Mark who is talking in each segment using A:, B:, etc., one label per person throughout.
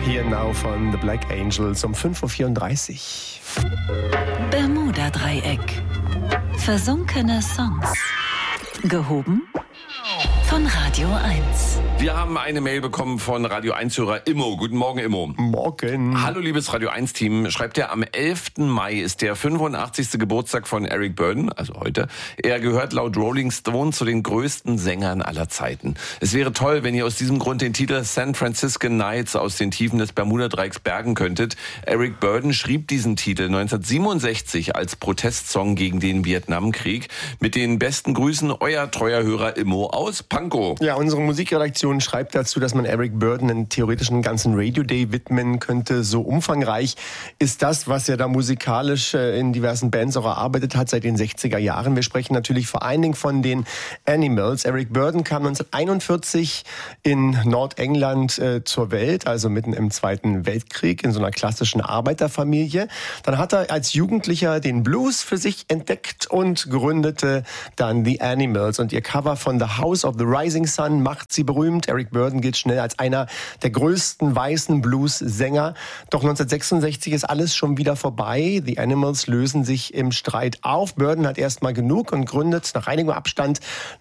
A: Here Now von The Black Angels um 5.34 Uhr.
B: Bermuda-Dreieck. Versunkene Songs. Gehoben von Radio 1.
C: Wir haben eine Mail bekommen von Radio 1-Hörer Immo. Guten Morgen, Immo.
A: Morgen.
C: Hallo, liebes Radio 1-Team. Schreibt er, am 11. Mai ist der 85. Geburtstag von Eric Burdon, also heute. Er gehört laut Rolling Stone zu den größten Sängern aller Zeiten. Es wäre toll, wenn ihr aus diesem Grund den Titel San Francisco Nights aus den Tiefen des Bermuda-Dreiecks bergen könntet. Eric Burdon schrieb diesen Titel 1967 als Protestsong gegen den Vietnamkrieg. Mit den besten Grüßen, euer treuer Hörer Immo aus Pankow.
A: Ja, unsere Musikredaktion schreibt dazu, dass man Eric Burdon einen theoretischen ganzen Radio Day widmen könnte. So umfangreich ist das, was er da musikalisch in diversen Bands auch erarbeitet hat seit den 60er Jahren. Wir sprechen natürlich vor allen Dingen von den Animals. Eric Burdon kam 1941 in Nordengland zur Welt, also mitten im Zweiten Weltkrieg, in so einer klassischen Arbeiterfamilie. Dann hat er als Jugendlicher den Blues für sich entdeckt und gründete dann The Animals. Und ihr Cover von The House of the Rising Sun macht sie berühmt. Eric Burdon gilt schnell als einer der größten weißen Blues-Sänger. Doch 1966 ist alles schon wieder vorbei. The Animals lösen sich im Streit auf. Burdon hat erstmal genug und gründet nach einigem Abstand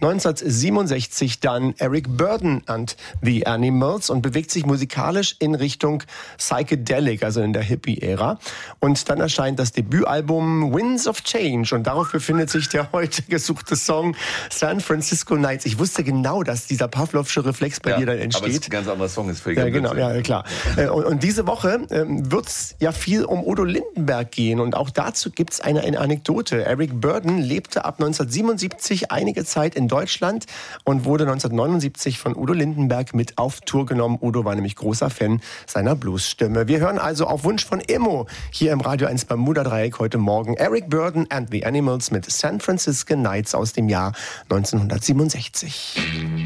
A: 1967 dann Eric Burdon and The Animals und bewegt sich musikalisch in Richtung Psychedelic, also in der Hippie-Ära. Und dann erscheint das Debütalbum Winds of Change und darauf befindet sich der heute gesuchte Song San Francisco Nights. Ich wusste genau, dass dieser Pavlovsche Reflex bei dir dann entsteht. Aber es ist
C: ein ganz anderer Song, ist völlig
A: ja, genau, ja, klar. Und diese Woche wird es ja viel um Udo Lindenberg gehen und auch dazu gibt es eine Anekdote. Eric Burdon lebte ab 1977 einige Zeit in Deutschland und wurde 1979 von Udo Lindenberg mit auf Tour genommen. Udo war nämlich großer Fan seiner Bluesstimme. Wir hören also auf Wunsch von Immo hier im Radio 1 Bermuda-Dreieck heute Morgen Eric Burdon and the Animals mit San Francisco Nights aus dem Jahr 1967.